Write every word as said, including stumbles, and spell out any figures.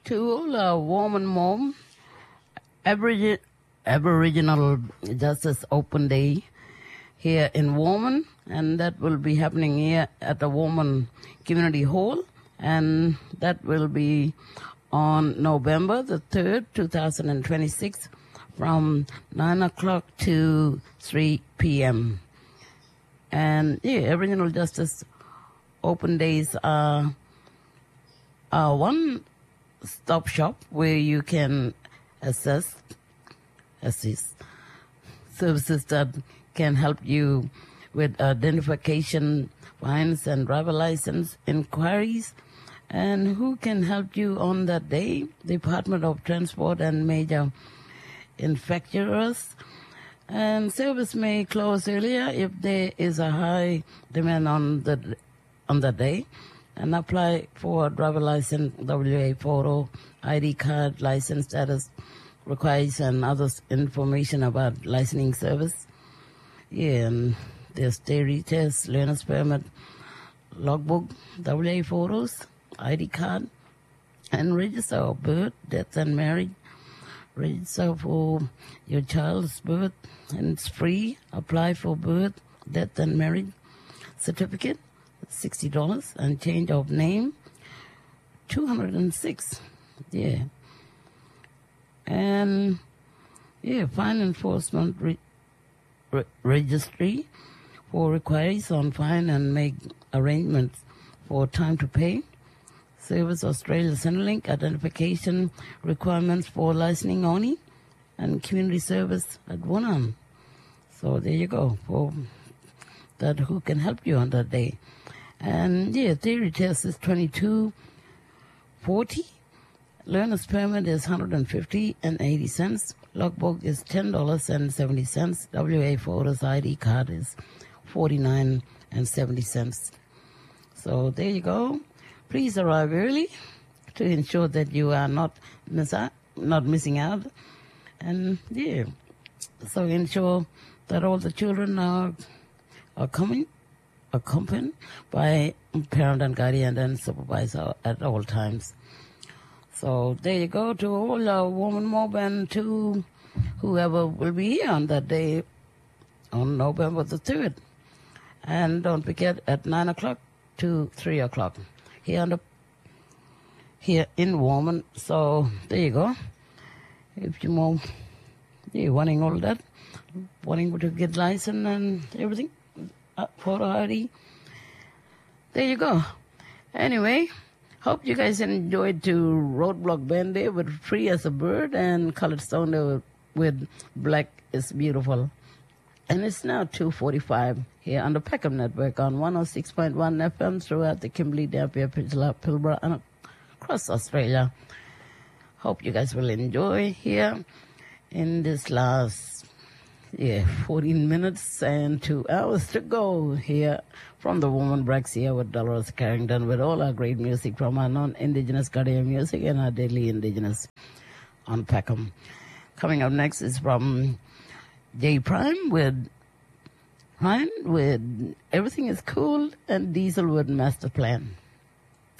to uh, Woman Mom Aboriginal, Aboriginal Justice Open Day here in Warman, and that will be happening here at the Warman Community Hall, and that will be on November the third, two thousand twenty-six, from nine o'clock to three p.m. And yeah, Aboriginal Justice Open Days are, are one-stop shop where you can assess, assist services that can help you with identification, fines, and driver license inquiries. And who can help you on that day? Department of Transport and major manufacturers. And service may close earlier if there is a high demand on the on the day. And apply for a driver license, W A photo, I D card, license status requires, and other information about licensing service. Yeah, and there's theory test, learner's permit, logbook, W A photos, I D card, and register of birth, death, and marriage. Register for your child's birth, and it's free. Apply for birth, death, and marriage certificate, sixty dollars, and change of name, two hundred six. Yeah. And, yeah, fine enforcement re- re- registry for inquiries on fine and make arrangements for time to pay. Service Australia Centrelink identification requirements for licensing only, and community service at Wunam. So there you go, for that who can help you on that day. And yeah, theory test is twenty-two forty. Learner's permit is one hundred fifty and eighty cents. Logbook is ten dollars and seventy cents. W A photos I D card is forty-nine and seventy cents. So there you go. Please arrive early to ensure that you are not miss out, not missing out. And yeah, so ensure that all the children are are coming, accompanied by parent and guardian and supervisor at all times. So there you go, to all our woman mob and to whoever will be here on that day on November the third. And don't forget, at nine o'clock to three o'clock. Here, on the, here in Warman. So there you go. If you more, you're wanting all that, wanting to get license and everything, uh, photo I D, there you go. Anyway, hope you guys enjoyed to Roadblock Band Day with Free as a Bird and Colored Stone Day with, with Black is Beautiful. And it's now two forty-five here on the Peckham Network on one oh six point one F M throughout the Kimberley, Dampier, Peninsula, Pilbara, and across Australia. Hope you guys will enjoy here in this last, yeah, fourteen minutes and two hours to go here from the Woman Breaks here with Dolores Carrington with all our great music from our non-Indigenous Guardian music and our daily Indigenous on Peckham. Coming up next is from J Prime with Prime with Everything is Cool and Diesel with Master Plan.